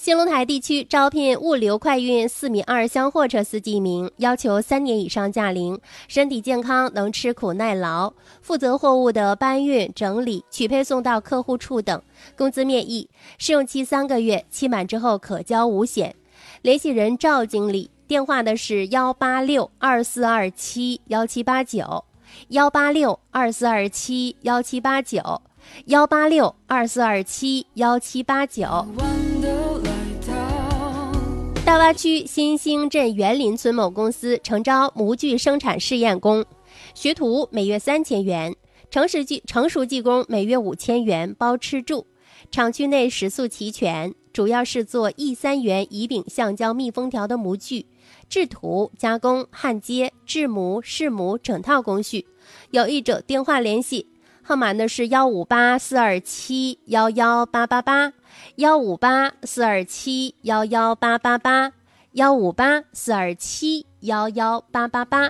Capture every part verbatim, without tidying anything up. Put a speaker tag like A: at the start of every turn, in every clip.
A: 兴隆台地区招聘物流快运四米二厢货车司机一名，要求三年以上驾龄，身体健康，能吃苦耐劳，负责货物的搬运、整理、取配送到客户处等，工资面议，试用期三个月，期满之后可交五险。联系人赵经理，电话的是幺八六二四二七幺七八九，幺八六二四二七幺七八九，幺八六二四二七幺七八九。大洼区新兴镇园林村某公司诚招模具生产试验工，学徒每月三千元，成熟技成熟技工每月五千元，包吃住。厂区内食宿齐全，主要是做 E 三元乙丙橡胶密封条的模具，制图、加工、焊接、制模、试模整套工序。有意者电话联系，号码呢是幺五八四二七幺幺八八八，幺五八四二七幺幺八八八，幺五八四二七幺幺八八八。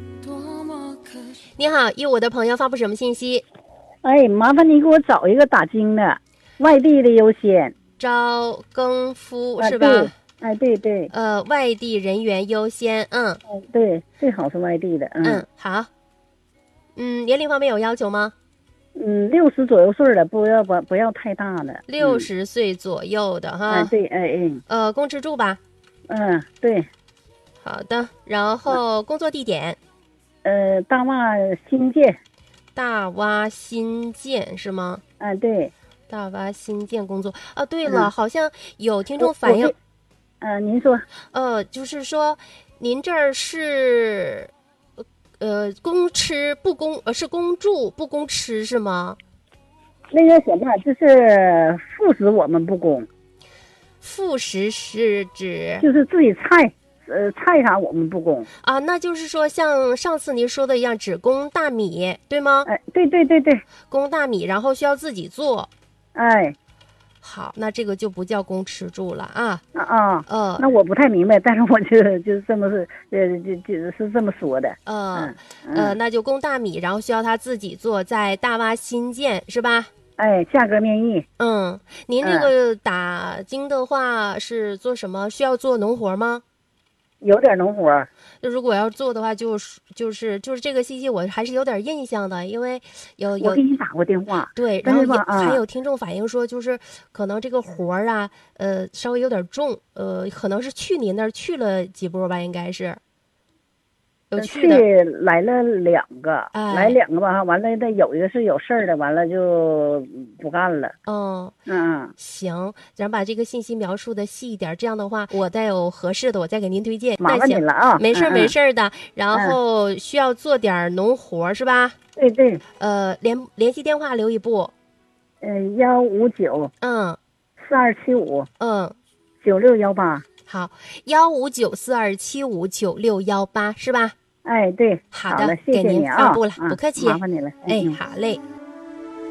A: 你好，与我的朋友发布什么信息？
B: 哎，麻烦你给我找一个打更的，外地的优先。
A: 招更夫、
B: 啊、
A: 是吧？
B: 哎，对对。
A: 呃，外地人员优先，嗯。
B: 哎，对，最好是外地的，嗯。
A: 嗯，好。嗯，年龄方面有要求吗？
B: 嗯，六十左右岁的，不要不不要太大的。
A: 六十岁左右的、嗯、哈。
B: 哎，对，哎哎。
A: 呃，供吃住吧？
B: 嗯，对。
A: 好的，然后工作地点？
B: 呃，大洼新建。
A: 大洼新建是吗？
B: 啊，对。
A: 大洼新建工作啊。对了、嗯，好像有听众
B: 反
A: 映。
B: 嗯、呃，您说。
A: 呃，就是说，您这儿是，呃，供吃不供，呃，是供住不供吃是吗？
B: 那个什么，就是副食我们不供。
A: 副食是指？
B: 就是自己菜。呃，菜啥我们不供
A: 啊，那就是说像上次您说的一样，只供大米，对吗？
B: 哎，对对对对，
A: 供大米，然后需要自己做。
B: 哎，
A: 好，那这个就不叫供吃住了啊。
B: 啊啊，
A: 呃，
B: 那我不太明白，但是我就就是这么是呃就就是这么说的。
A: 呃嗯呃，那就供大米，然后需要他自己做，在大洼新建是吧？
B: 哎，价格面议。
A: 嗯，您这个打更的话是做什么？需要做农活吗？
B: 有点农活，
A: 如果要做的话，就是就是就是这个信息我还是有点印象的，因为有有
B: 我给你打过电话，
A: 对，然后也、
B: 啊、
A: 还有听众反映说，就是可能这个活儿啊，呃，稍微有点重，呃，可能是去您那儿去了几波吧，应该是。有去的
B: 去来了两个，
A: 哎、
B: 来两个吧，完了那有一个是有事儿的，完了就不干了。
A: 嗯
B: 嗯，
A: 行，咱把这个信息描述的细一点，这样的话，我再有合适的，我再给您推荐。
B: 麻烦你了啊，
A: 没事儿、
B: 嗯、
A: 没事儿的。然后需要做点农活是吧？
B: 对对。
A: 呃，联联系电话留一步。
B: 嗯，幺五九。
A: 嗯。
B: 四二七五。
A: 嗯。
B: 九六幺八。
A: 好，幺五九四二七五九六幺八是吧？
B: 哎，对，
A: 好的，
B: 谢谢
A: 给您发布了，
B: 啊、
A: 不客气，
B: 麻烦你了，
A: 哎，好嘞。